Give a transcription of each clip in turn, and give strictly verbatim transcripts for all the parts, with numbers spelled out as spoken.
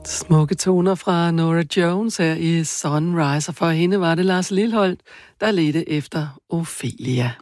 Smukke toner fra Norah Jones her i Sunrise, og for hende var det Lars Lilholt, der ledte efter Ophelia.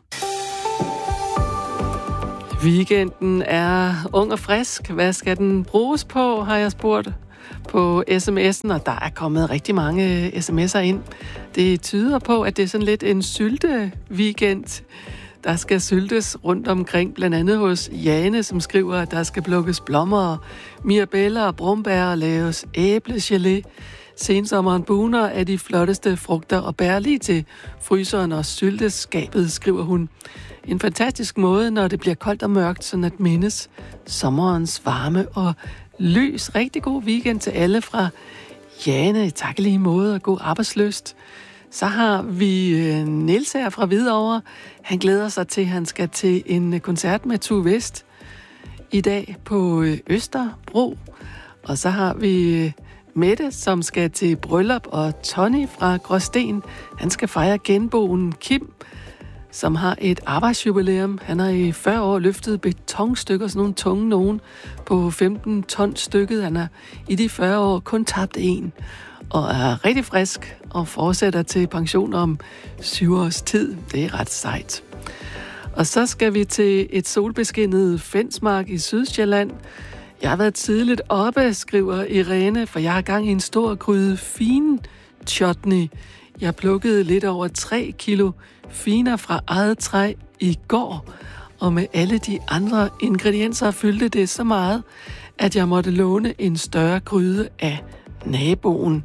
Weekenden er ung og frisk. Hvad skal den bruges på, har jeg spurgt på sms'en, og der er kommet rigtig mange sms'er ind. Det tyder på, at det er sådan lidt en sylte weekend. Der skal syltes rundt omkring, blandt andet hos Jane, som skriver, at der skal plukkes blommer, mirabeller og brumbær og laves æblegelé. Sensommeren buner af de flotteste frugter og bær lige til fryseren og sylteskabet, skriver hun. En fantastisk måde, når det bliver koldt og mørkt, sådan at mindes sommerens varme og lys. Rigtig god weekend til alle fra Jane. Tak lige måde og god arbejdslyst. Så har vi Niels her fra Hvidovre. Han glæder sig til, at han skal til en koncert med Tue West i dag på Østerbro. Og så har vi Mette, som skal til bryllup, og Tony fra Gråsten. Han skal fejre genboen Kim, som har et arbejdsjubilæum. Han har i fyrre år løftet betonstykker, sådan nogle tunge nogen, på femten ton stykket. Han har i de fyrre år kun tabt en, og er rigtig frisk og fortsætter til pension om syv års tid. Det er ret sejt. Og så skal vi til et solbeskinnet Fensmark i Sydsjælland. Jeg har været tidligt oppe, skriver Irene, for jeg har gang i en stor gryde fin chutney. Jeg plukkede lidt over tre kilo finer fra eget træ i går, og med alle de andre ingredienser fyldte det så meget, at jeg måtte låne en større gryde af naboen.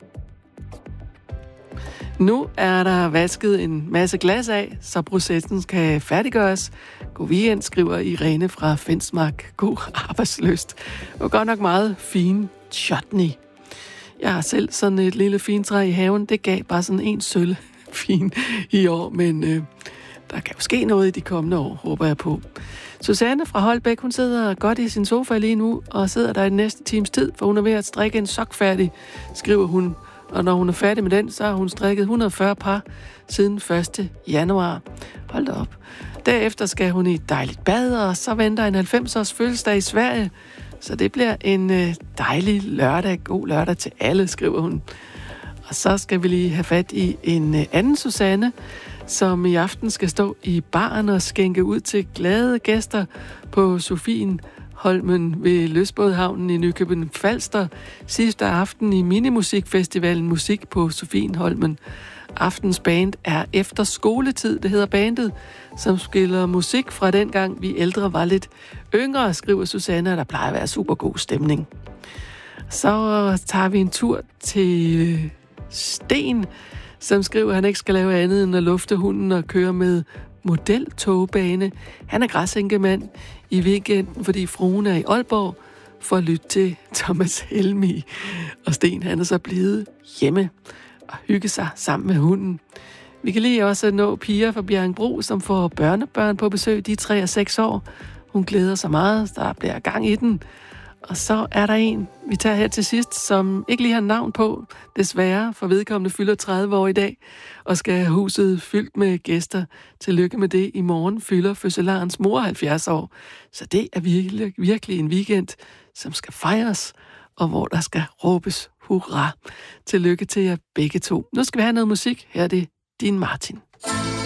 Nu er der vasket en masse glas af, så processen kan færdiggøres. God weekend, skriver Irene fra Fensmark. God arbejdslyst. Det var godt nok meget fin chutney. Jeg har selv sådan et lille fintræ i haven. Det gav bare sådan en sølv fin i år, men øh, der kan jo ske noget i de kommende år, håber jeg på. Susanne fra Holbæk, hun sidder godt i sin sofa lige nu, og sidder der i den næste times tid, for hun er ved at strikke en sok færdig, skriver hun. Og når hun er færdig med den, så har hun strikket et hundrede og fyrre par siden første januar. Hold da op. Derefter skal hun i et dejligt bad, og så venter en halvfems-års fødselsdag i Sverige. Så det bliver en øh, dejlig lørdag, god lørdag til alle, skriver hun. Og så skal vi lige have fat i en øh, anden Susanne, som i aften skal stå i baren og skænke ud til glade gæster på Sofien Holmen ved Løsbådhavnen i Nykøbing Falster sidste aften i Minimusikfestivalen Musik på Sofienholmen. Aftens band er Efter Skoletid, det hedder bandet, som spiller musik fra dengang vi ældre var lidt yngre, skriver Susanne, og der plejer at være super god stemning. Så tager vi en tur til Sten, som skriver, at han ikke skal lave andet end at lufte hunden og køre med modeltogbane. Han er græsænkemand i weekenden, fordi fruen er i Aalborg for at lytte til Thomas Helmig. Og Sten, han er så blevet hjemme og hygge sig sammen med hunden. Vi kan lige også nå Pia fra Bjerringbro, som får børnebørn på besøg. De er tre og seks år. Hun glæder sig meget. Der bliver gang i den. Og så er der en, vi tager her til sidst, som ikke lige har navn på, desværre, for vedkommende fylder tredive år i dag, og skal have huset fyldt med gæster. Tillykke med det. I morgen fylder fødselarens mor halvfjerds år. Så det er virkelig, virkelig en weekend, som skal fejres, og hvor der skal råbes hurra. Tillykke til jer begge to. Nu skal vi have noget musik. Her er det Dean Martin.